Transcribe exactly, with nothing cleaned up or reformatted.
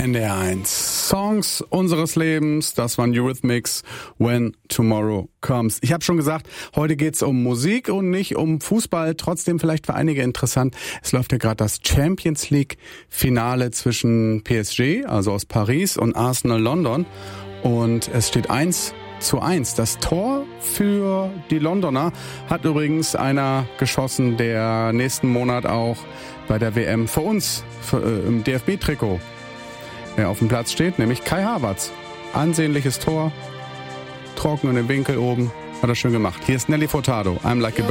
N D R eins. Songs unseres Lebens, das waren Eurythmics, When Tomorrow Comes. Ich habe schon gesagt, heute geht's um Musik und nicht um Fußball. Trotzdem vielleicht für einige interessant. Es läuft ja gerade das Champions League Finale zwischen P S G, also aus Paris, und Arsenal London. Und es steht eins zu eins. Das Tor für die Londoner hat übrigens einer geschossen, der nächsten Monat auch bei der W M für uns für, äh, im D F B-Trikot äh, auf dem Platz steht, nämlich Kai Havertz. Ansehnliches Tor, trocken in dem Winkel oben, hat er schön gemacht. Hier ist Nelly Furtado, I'm Like a Bird.